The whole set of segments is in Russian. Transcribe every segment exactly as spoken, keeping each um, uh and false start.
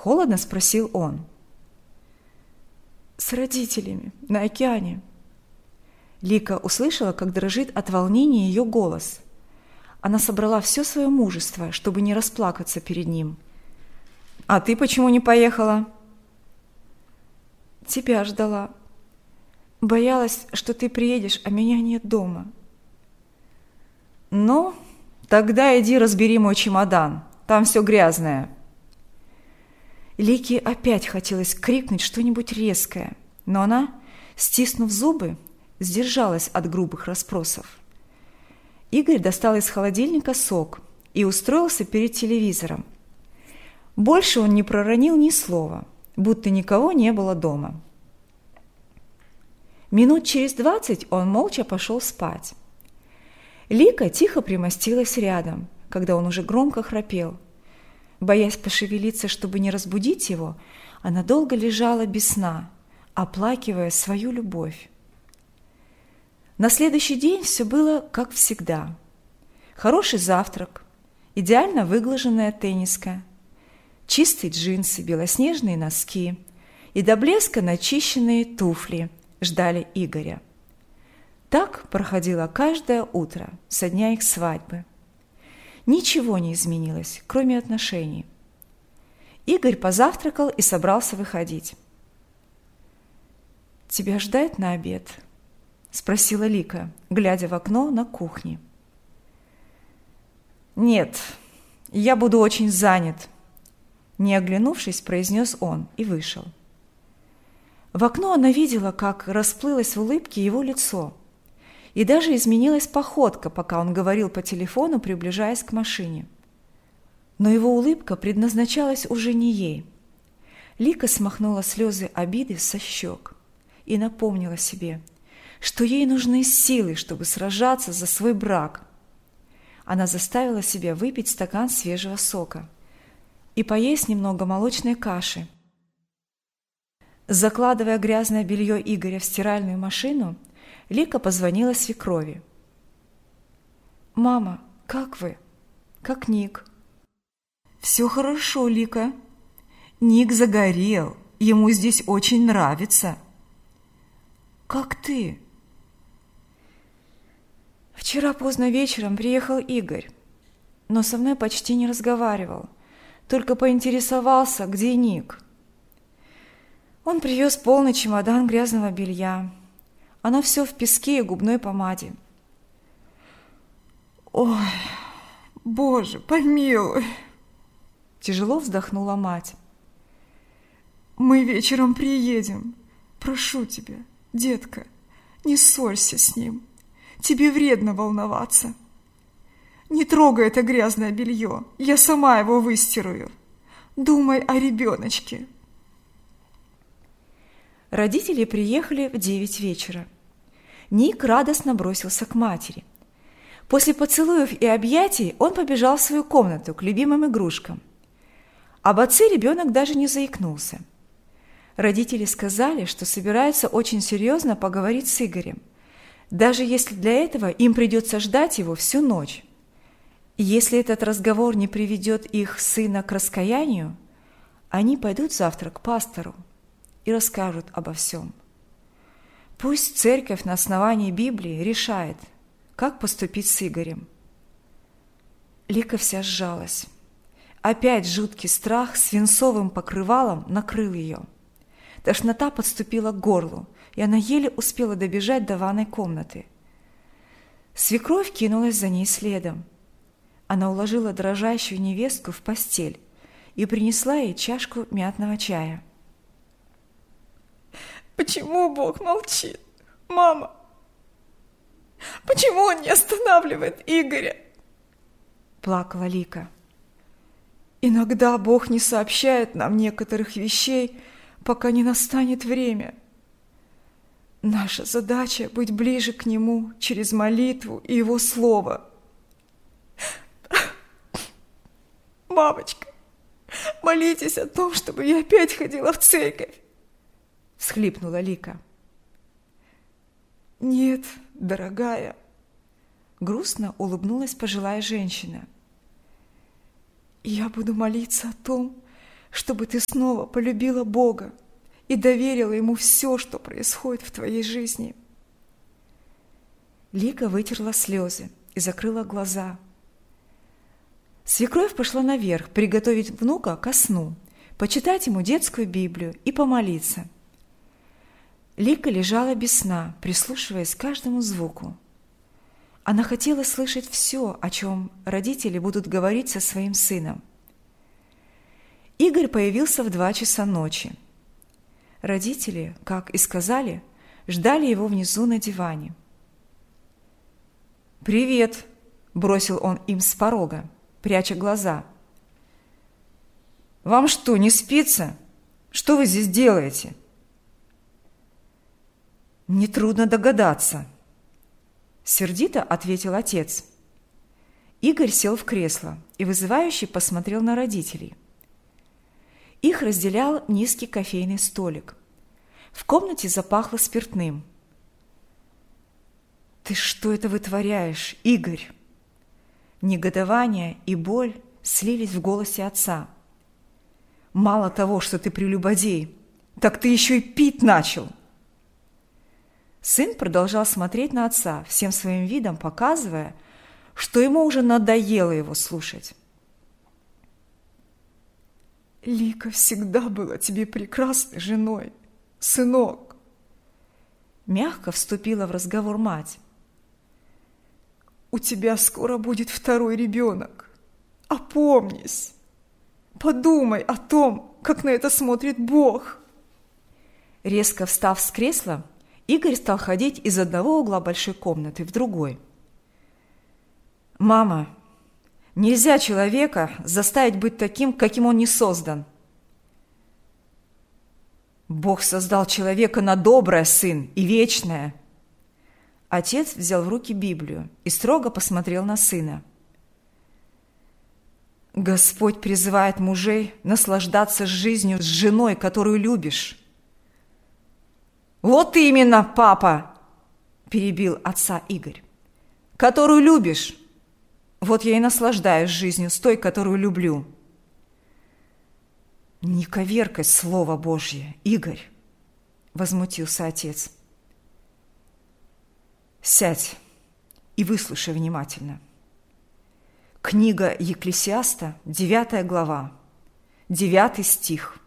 Холодно спросил он. «С родителями, на океане». Лика услышала, как дрожит от волнения ее голос. Она собрала все свое мужество, чтобы не расплакаться перед ним. «А ты почему не поехала?» «Тебя ждала. Боялась, что ты приедешь, а меня нет дома». «Ну, тогда иди разбери мой чемодан. Там все грязное». Лике опять хотелось крикнуть что-нибудь резкое, но она, стиснув зубы, сдержалась от грубых расспросов. Игорь достал из холодильника сок и устроился перед телевизором. Больше он не проронил ни слова, будто никого не было дома. Минут через двадцать он молча пошел спать. Лика тихо примостилась рядом, когда он уже громко храпел. Боясь пошевелиться, чтобы не разбудить его, она долго лежала без сна, оплакивая свою любовь. На следующий день все было как всегда. Хороший завтрак, идеально выглаженная тенниска, чистые джинсы, белоснежные носки и до блеска начищенные туфли ждали Игоря. Так проходило каждое утро со дня их свадьбы. Ничего не изменилось, кроме отношений. Игорь позавтракал и собрался выходить. «Тебя ждать на обед?» – спросила Лика, глядя в окно на кухне. «Нет, я буду очень занят», – не оглянувшись, произнес он и вышел. В окно она видела, как расплылось в улыбке его лицо, и даже изменилась походка, пока он говорил по телефону, приближаясь к машине. Но его улыбка предназначалась уже не ей. Лика смахнула слезы обиды со щек и напомнила себе, что ей нужны силы, чтобы сражаться за свой брак. Она заставила себя выпить стакан свежего сока и поесть немного молочной каши. Закладывая грязное белье Игоря в стиральную машину, Лика позвонила свекрови. «Мама, как вы? Как Ник?» «Все хорошо, Лика. Ник загорел, ему здесь очень нравится». «Как ты?» «Вчера поздно вечером приехал Игорь, но со мной почти не разговаривал, только поинтересовался, где Ник. Он привез полный чемодан грязного белья. Оно все в песке и губной помаде». «Ой, Боже, помилуй!» Тяжело вздохнула мать. «Мы вечером приедем. Прошу тебя, детка, не ссорься с ним. Тебе вредно волноваться. Не трогай это грязное белье, я сама его выстирую. Думай о ребеночке». Родители приехали в девять вечера. Ник радостно бросился к матери. После поцелуев и объятий он побежал в свою комнату к любимым игрушкам. Об отце ребенок даже не заикнулся. Родители сказали, что собираются очень серьезно поговорить с Игорем, даже если для этого им придется ждать его всю ночь. И если этот разговор не приведет их сына к раскаянию, они пойдут завтра к пастору и расскажут обо всем. Пусть церковь на основании Библии решает, как поступить с Игорем. Лика вся сжалась. Опять жуткий страх свинцовым покрывалом накрыл ее. Тошнота подступила к горлу, и она еле успела добежать до ванной комнаты. Свекровь кинулась за ней следом. Она уложила дрожащую невестку в постель и принесла ей чашку мятного чая. «Почему Бог молчит, мама? Почему Он не останавливает Игоря?» Плакала Лика. «Иногда Бог не сообщает нам некоторых вещей, пока не настанет время. Наша задача — быть ближе к Нему через молитву и Его Слово. Мамочка, молитесь о том, чтобы я опять ходила в церковь!» — всхлипнула Лика. «Нет, дорогая», — грустно улыбнулась пожилая женщина. «Я буду молиться о том, чтобы ты снова полюбила Бога и доверила Ему все, что происходит в твоей жизни». Лика вытерла слезы и закрыла глаза. Свекровь пошла наверх приготовить внука ко сну, почитать ему детскую Библию и помолиться. Лика лежала без сна, прислушиваясь к каждому звуку. Она хотела слышать все, о чем родители будут говорить со своим сыном. Игорь появился в два часа ночи. Родители, как и сказали, ждали его внизу на диване. «Привет!» – бросил он им с порога, пряча глаза. «Вам что, не спится? Что вы здесь делаете?» «Нетрудно догадаться», – сердито ответил отец. Игорь сел в кресло и вызывающе посмотрел на родителей. Их разделял низкий кофейный столик. В комнате запахло спиртным. «Ты что это вытворяешь, Игорь?» Негодование и боль слились в голосе отца. «Мало того, что ты прелюбодей, так ты еще и пить начал!» Сын продолжал смотреть на отца, всем своим видом показывая, что ему уже надоело его слушать. «Лика всегда была тебе прекрасной женой, сынок!» Мягко вступила в разговор мать. «У тебя скоро будет второй ребенок. Опомнись! Подумай о том, как на это смотрит Бог!» Резко встав с кресла, Игорь стал ходить из одного угла большой комнаты в другой. «Мама, нельзя человека заставить быть таким, каким он не создан. Бог создал человека на доброе, сын, и вечное». Отец взял в руки Библию и строго посмотрел на сына. «Господь призывает мужей наслаждаться жизнью с женой, которую любишь». «Вот именно, папа!» – перебил отца Игорь. «Которую любишь. Вот я и наслаждаюсь жизнью с той, которую люблю». «Не коверкай Слово Божье, Игорь!» – возмутился отец. «Сядь и выслушай внимательно. Книга Екклесиаста, девятая глава, девятый стих.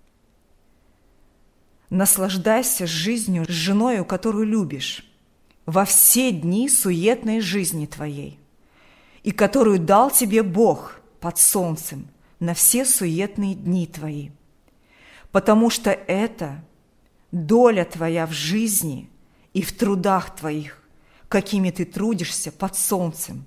«Наслаждайся жизнью с женою, которую любишь, во все дни суетной жизни твоей, и которую дал тебе Бог под солнцем на все суетные дни твои, потому что это доля твоя в жизни и в трудах твоих, какими ты трудишься под солнцем».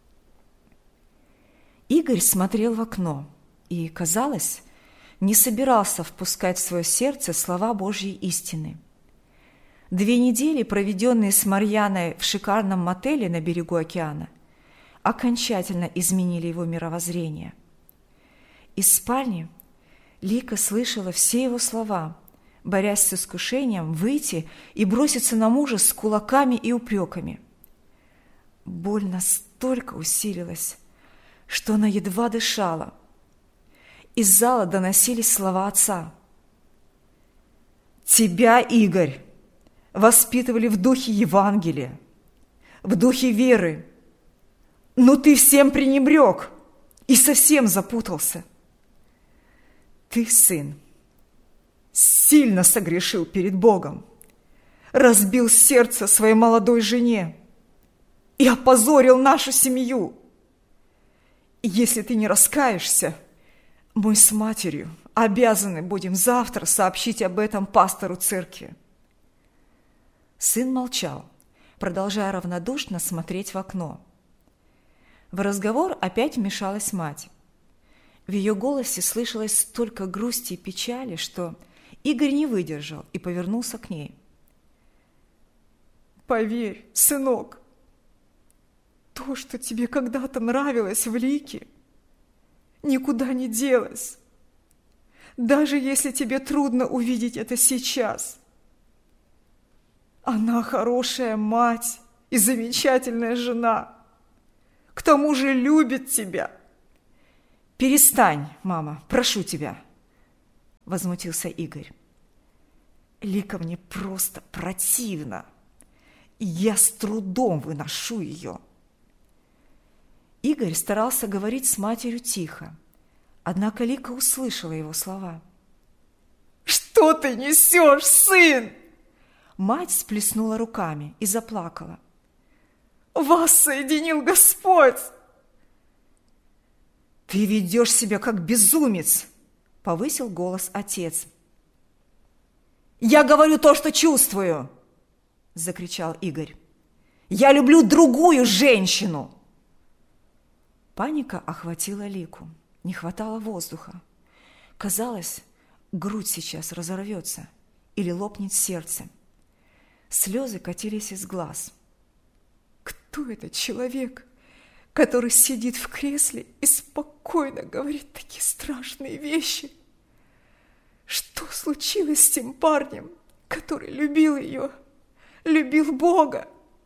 Игорь смотрел в окно и, казалось, не собирался впускать в свое сердце слова Божьей истины. Две недели, проведенные с Марьяной в шикарном мотеле на берегу океана, окончательно изменили его мировоззрение. Из спальни Лика слышала все его слова, борясь с искушением выйти и броситься на мужа с кулаками и упреками. Боль настолько усилилась, что она едва дышала. Из зала доносились слова отца. «Тебя, Игорь, воспитывали в духе Евангелия, в духе веры, но ты всем пренебрег и совсем запутался. Ты, сын, сильно согрешил перед Богом, разбил сердце своей молодой жене и опозорил нашу семью. И если ты не раскаешься, мы с матерью обязаны будем завтра сообщить об этом пастору церкви». Сын молчал, продолжая равнодушно смотреть в окно. В разговор опять вмешалась мать. В ее голосе слышалось столько грусти и печали, что Игорь не выдержал и повернулся к ней. «Поверь, сынок, то, что тебе когда-то нравилось в Лике, никуда не делось, даже если тебе трудно увидеть это сейчас. Она хорошая мать и замечательная жена, к тому же любит тебя». «Перестань, мама, прошу тебя», возмутился Игорь. «Лика мне просто противна. Я с трудом выношу ее». Игорь старался говорить с матерью тихо, однако Лика услышала его слова. «Что ты несешь, сын?» Мать сплеснула руками и заплакала. «Вас соединил Господь!» «Ты ведешь себя как безумец!» – повысил голос отец. «Я говорю то, что чувствую!» – закричал Игорь. «Я люблю другую женщину!» Паника охватила Лику. Не хватало воздуха. Казалось, грудь сейчас разорвется или лопнет сердце. Слезы катились из глаз. Кто этот человек, который сидит в кресле и спокойно говорит такие страшные вещи? Что случилось с тем парнем, который любил ее, любил Бога?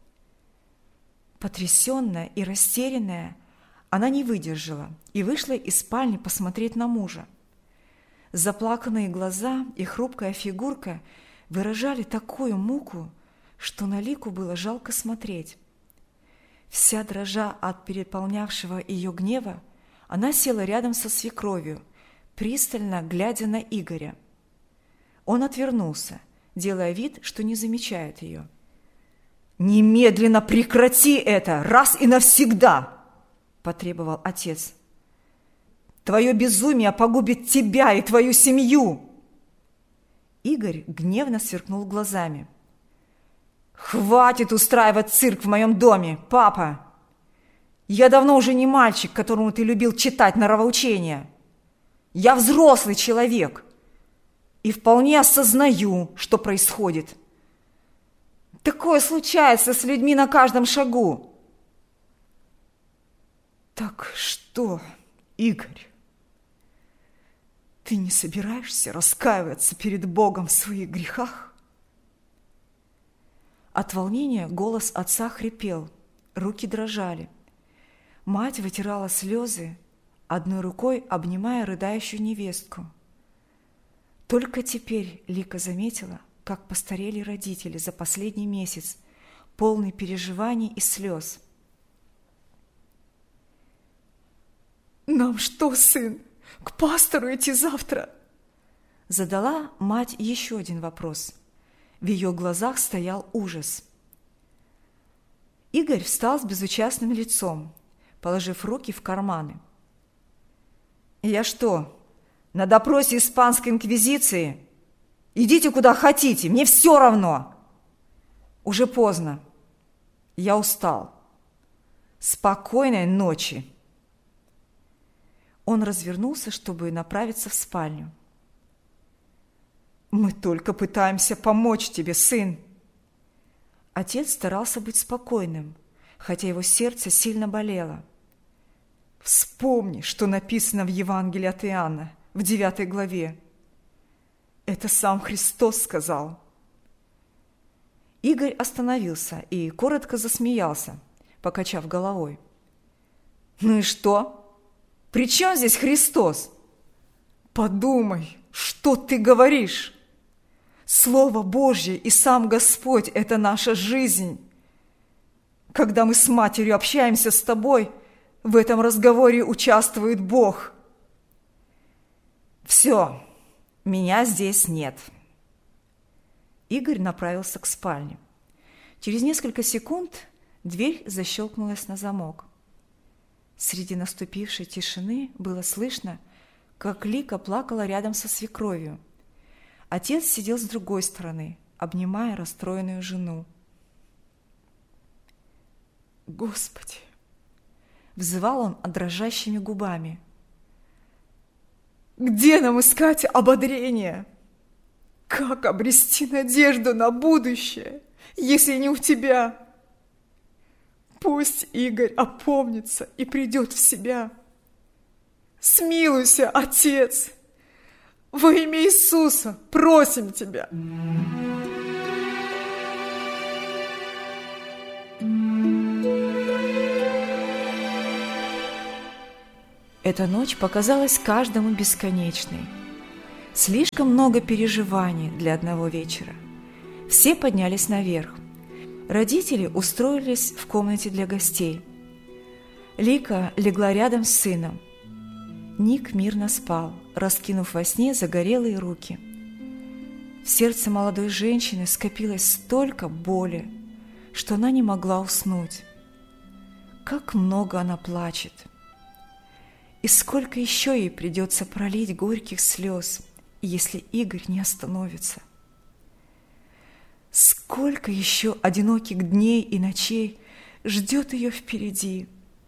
Потрясенная и растерянная, она не выдержала и вышла из спальни посмотреть на мужа. Заплаканные глаза и хрупкая фигурка выражали такую муку, что на Лику было жалко смотреть. Вся дрожа от переполнявшего ее гнева, она села рядом со свекровью, пристально глядя на Игоря. Он отвернулся, делая вид, что не замечает ее. «Немедленно прекрати это, раз и навсегда!» – потребовал отец. «Твое безумие погубит тебя и твою семью!» Игорь гневно сверкнул глазами. «Хватит устраивать цирк в моем доме, папа! Я давно уже не мальчик, которому ты любил читать нравоучения. Я взрослый человек и вполне осознаю, что происходит. Такое случается с людьми на каждом шагу». «Так что, Игорь, ты не собираешься раскаиваться перед Богом в своих грехах?» От волнения голос отца хрипел, руки дрожали. Мать вытирала слезы, одной рукой обнимая рыдающую невестку. Только теперь Лика заметила, как постарели родители за последний месяц, полный переживаний и слез. «Нам что, сын, к пастору идти завтра?» Задала мать еще один вопрос. В ее глазах стоял ужас. Игорь встал с безучастным лицом, положив руки в карманы. «Я что, на допросе испанской инквизиции? Идите куда хотите, мне все равно. Уже поздно. Я устал. Спокойной ночи». Он развернулся, чтобы направиться в спальню. «Мы только пытаемся помочь тебе, сын!» Отец старался быть спокойным, хотя его сердце сильно болело. «Вспомни, что написано в Евангелии от Иоанна, в девятой главе. Это сам Христос сказал». Игорь остановился и коротко засмеялся, покачав головой. «Ну и что? При чем здесь Христос? Подумай, что ты говоришь? Слово Божье и сам Господь – это наша жизнь. Когда мы с матерью общаемся с тобой, в этом разговоре участвует Бог. Все, меня здесь нет». Игорь направился к спальне. Через несколько секунд дверь защелкнулась на замок. Среди наступившей тишины было слышно, как Лика плакала рядом со свекровью. Отец сидел с другой стороны, обнимая расстроенную жену. «Господи!» – взывал он дрожащими губами. «Где нам искать ободрение? Как обрести надежду на будущее, если не у тебя? Пусть Игорь опомнится и придет в себя. Смилуйся, Отец! Во имя Иисуса просим тебя!» Эта ночь показалась каждому бесконечной. Слишком много переживаний для одного вечера. Все поднялись наверх. Родители устроились в комнате для гостей. Лика легла рядом с сыном. Ник мирно спал, раскинув во сне загорелые руки. В сердце молодой женщины скопилось столько боли, что она не могла уснуть. Как много она плачет! И сколько еще ей придется пролить горьких слез, если Игорь не остановится. Сколько еще одиноких дней и ночей ждет ее впереди.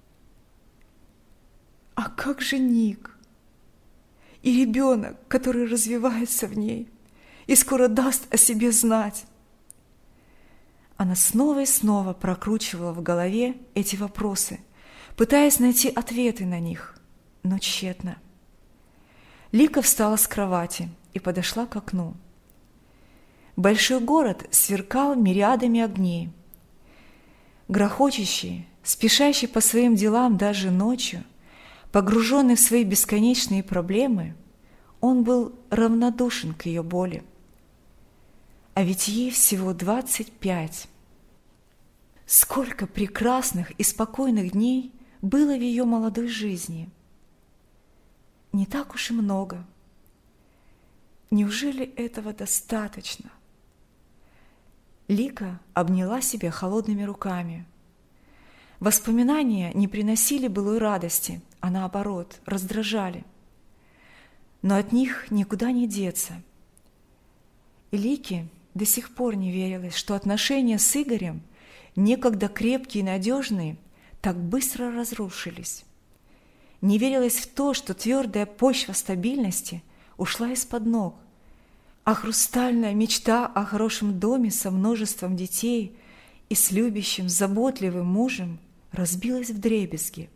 А как же Ник? И ребенок, который развивается в ней и скоро даст о себе знать. Она снова и снова прокручивала в голове эти вопросы, пытаясь найти ответы на них, но тщетно. Лика встала с кровати и подошла к окну. Большой город сверкал мириадами огней. Грохочущий, спешащий по своим делам даже ночью, погруженный в свои бесконечные проблемы, он был равнодушен к ее боли. А ведь ей всего двадцать пять. Сколько прекрасных и спокойных дней было в ее молодой жизни. Не так уж и много. Неужели этого достаточно? Лика обняла себя холодными руками. Воспоминания не приносили былой радости, а наоборот, раздражали. Но от них никуда не деться. И Лике до сих пор не верилось, что отношения с Игорем, некогда крепкие и надежные, так быстро разрушились. Не верилось в то, что твердая почва стабильности ушла из-под ног, а хрустальная мечта о хорошем доме со множеством детей и с любящим, заботливым мужем разбилась вдребезги.